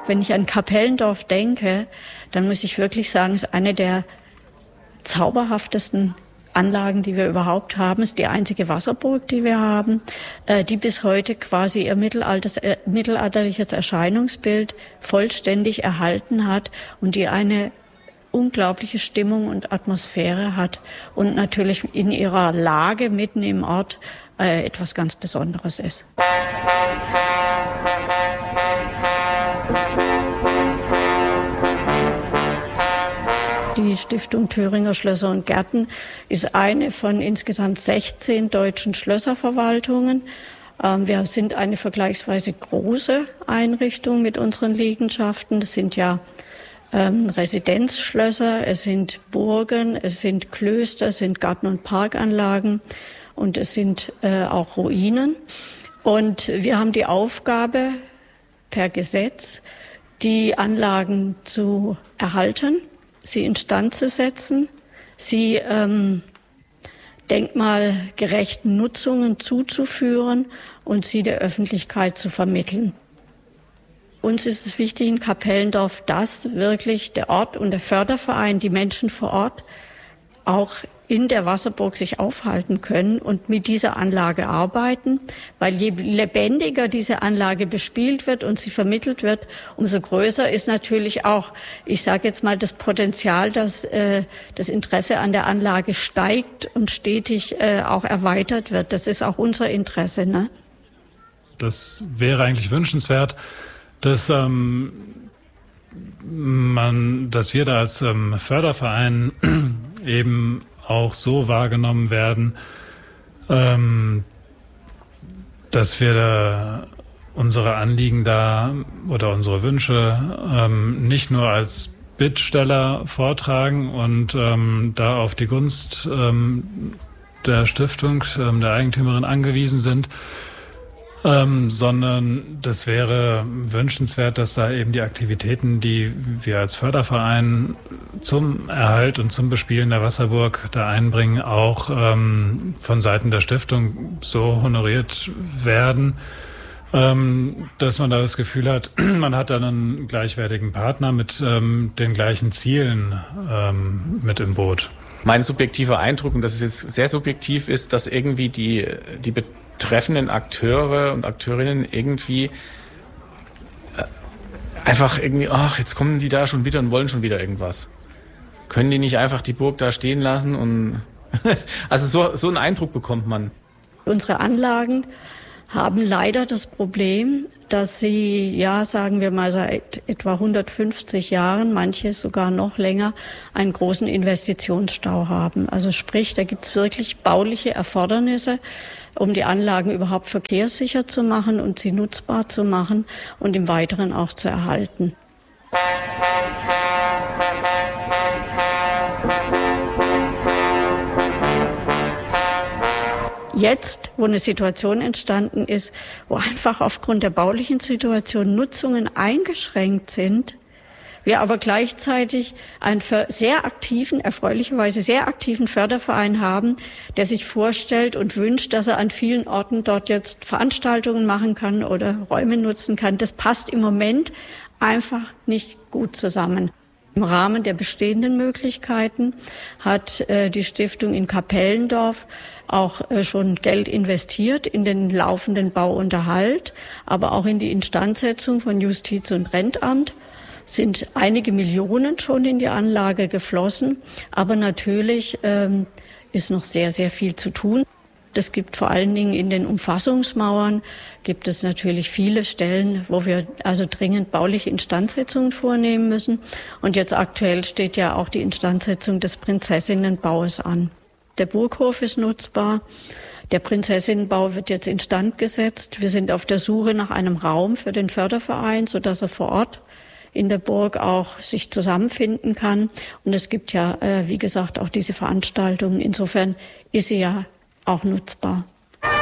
Wenn ich an Kapellendorf denke, dann muss ich wirklich sagen, es ist eine der zauberhaftesten Anlagen, die wir überhaupt haben. Es ist die einzige Wasserburg, die wir haben, die bis heute quasi ihr mittelalterliches Erscheinungsbild vollständig erhalten hat und die eine unglaubliche Stimmung und Atmosphäre hat und natürlich in ihrer Lage mitten im Ort etwas ganz Besonderes ist. Die Stiftung Thüringer Schlösser und Gärten ist eine von insgesamt 16 deutschen Schlösserverwaltungen. Wir sind eine vergleichsweise große Einrichtung mit unseren Liegenschaften. Das sind ja Residenzschlösser, es sind Burgen, es sind Klöster, es sind Garten- und Parkanlagen und es sind auch Ruinen. Und wir haben die Aufgabe, per Gesetz die Anlagen zu erhalten, sie instand zu setzen, sie denkmalgerechten Nutzungen zuzuführen und sie der Öffentlichkeit zu vermitteln. Uns ist es wichtig in Kapellendorf, dass wirklich der Ort und der Förderverein, die Menschen vor Ort auch in der Wasserburg sich aufhalten können und mit dieser Anlage arbeiten, weil je lebendiger diese Anlage bespielt wird und sie vermittelt wird, umso größer ist natürlich auch, ich sage jetzt mal, das Potenzial, dass das Interesse an der Anlage steigt und stetig auch erweitert wird. Das ist auch unser Interesse, ne? Das wäre eigentlich wünschenswert, dass wir da als Förderverein eben auch so wahrgenommen werden, dass wir da unsere Anliegen da oder unsere Wünsche nicht nur als Bittsteller vortragen und da auf die Gunst der Stiftung, der Eigentümerin angewiesen sind, sondern das wäre wünschenswert, dass da eben die Aktivitäten, die wir als Förderverein zum Erhalt und zum Bespielen der Wasserburg da einbringen, auch von Seiten der Stiftung so honoriert werden, dass man da das Gefühl hat, man hat dann einen gleichwertigen Partner mit den gleichen Zielen mit im Boot. Mein subjektiver Eindruck, und das ist jetzt sehr subjektiv, ist, dass irgendwie die betreffenden Akteure und Akteurinnen irgendwie einfach irgendwie, jetzt kommen die da schon wieder und wollen schon wieder irgendwas. Können die nicht einfach die Burg da stehen lassen? Und also so einen Eindruck bekommt man. Unsere Anlagen haben leider das Problem, dass sie, ja, sagen wir mal seit etwa 150 Jahren, manche sogar noch länger, einen großen Investitionsstau haben. Also sprich, da gibt's wirklich bauliche Erfordernisse, um die Anlagen überhaupt verkehrssicher zu machen und sie nutzbar zu machen und im Weiteren auch zu erhalten. Jetzt, wo eine Situation entstanden ist, wo einfach aufgrund der baulichen Situation Nutzungen eingeschränkt sind, wir aber gleichzeitig einen erfreulicherweise sehr aktiven Förderverein haben, der sich vorstellt und wünscht, dass er an vielen Orten dort jetzt Veranstaltungen machen kann oder Räume nutzen kann. Das passt im Moment einfach nicht gut zusammen. Im Rahmen der bestehenden Möglichkeiten hat die Stiftung in Kapellendorf auch schon Geld investiert in den laufenden Bauunterhalt, aber auch in die Instandsetzung von Justiz- und Rentamt. Sind einige Millionen schon in die Anlage geflossen, aber natürlich ist noch sehr, sehr viel zu tun. Es gibt vor allen Dingen in den Umfassungsmauern gibt es natürlich viele Stellen, wo wir also dringend bauliche Instandsetzungen vornehmen müssen. Und jetzt aktuell steht ja auch die Instandsetzung des Prinzessinnenbaues an. Der Burghof ist nutzbar. Der Prinzessinnenbau wird jetzt instand gesetzt. Wir sind auf der Suche nach einem Raum für den Förderverein, sodass er vor Ort in der Burg auch sich zusammenfinden kann. Und es gibt ja, wie gesagt, auch diese Veranstaltungen. Insofern ist sie ja auch nutzbar.